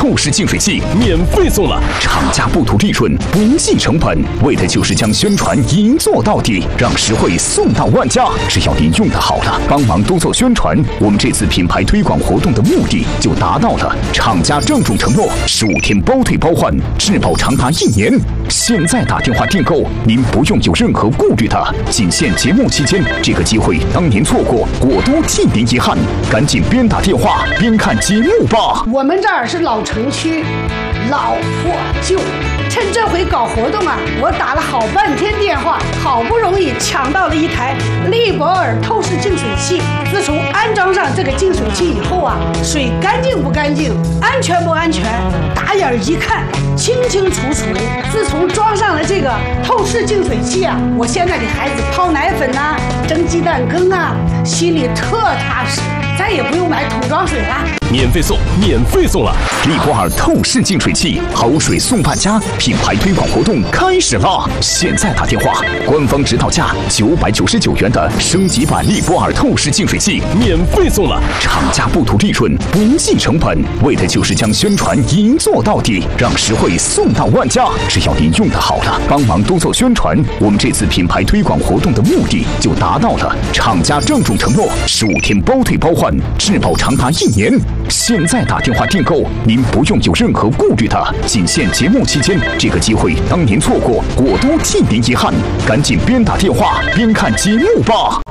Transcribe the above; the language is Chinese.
透视净水器免费送了，厂家不图利润，不计成本，为的就是将宣传一做到底，让实惠送到万家。只要您用得好了，帮忙多做宣传，我们这次品牌推广活动的目的就达到了。厂家郑重承诺，15天包退包换，质保长达1年。现在打电话订购，您不用有任何顾虑的。仅限节目期间，这个机会当您错过，果都替您遗憾。赶紧边打电话边看节目吧。 我们这儿是老城区，老破旧。趁这回搞活动啊，我打了好半天电话，好不容易抢到了一台利博尔透视净水器。自从安装上这个净水器以后啊，水干净不干净，安全不安全，打眼一看清清楚楚。自从装上了这个透视净水器啊，我现在给孩子泡奶粉啊，蒸鸡蛋羹啊，心里特踏实，再也不用买桶装水了。 免费送，免费送了！利博尔透视净水器，好水送万家，品牌推广活动开始了！现在打电话，官方指导价999元的升级版利博尔透视净水器免费送了。厂家不图利润，不计成本，为的就是将宣传一做到底，让实惠送到万家。只要您用得好了，帮忙多做宣传，我们这次品牌推广活动的目的就达到了。厂家郑重承诺，15天包退包换，质保长达1年。现在打电话订购，您不用有任何顾虑的。仅限节目期间，这个机会当您错过，果都替您遗憾。赶紧边打电话边看节目吧。